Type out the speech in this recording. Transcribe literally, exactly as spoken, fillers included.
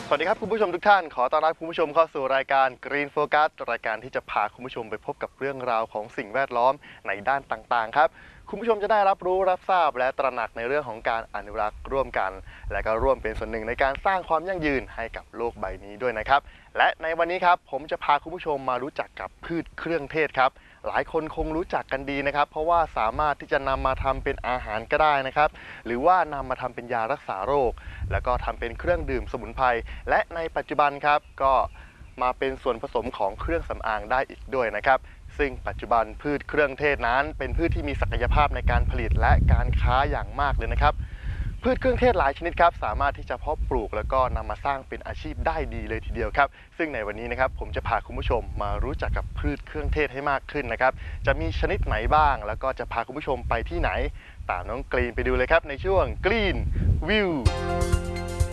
สวัสดีครับคุณผู้ชมทุกท่านขอต้อนรับคุณผู้ชมเข้าสู่รายการ Green Focus รายการที่จะพาคุณผู้ชมไปพบกับเรื่องราวของสิ่งแวดล้อมในด้านต่างๆครับคุณผู้ชมจะได้รับรู้รับทราบและตระหนักในเรื่องของการอนุรักษ์ร่วมกันและก็ร่วมเป็นส่วนหนึ่งในการสร้างความยั่งยืนให้กับโลกใบนี้ด้วยนะครับและในวันนี้ครับผมจะพาคุณผู้ชมมารู้จักกับพืชเครื่องเทศครับหลายคนคงรู้จักกันดีนะครับเพราะว่าสามารถที่จะนำมาทำเป็นอาหารก็ได้นะครับหรือว่านำมาทำเป็นยารักษาโรคแล้วก็ทำเป็นเครื่องดื่มสมุนไพรและในปัจจุบันครับก็มาเป็นส่วนผสมของเครื่องสำอางได้อีกด้วยนะครับซึ่งปัจจุบันพืชเครื่องเทศนั้นเป็นพืชที่มีศักยภาพในการผลิตและการค้าอย่างมากเลยนะครับพืชเครื่องเทศหลายชนิดครับสามารถที่จะเพาะปลูกแล้วก็นำมาสร้างเป็นอาชีพได้ดีเลยทีเดียวครับซึ่งในวันนี้นะครับผมจะพาคุณผู้ชมมารู้จักกับพืชเครื่องเทศให้มากขึ้นนะครับจะมีชนิดไหนบ้างแล้วก็จะพาคุณผู้ชมไปที่ไหนตามน้องกรีนไปดูเลยครับในช่วง Green View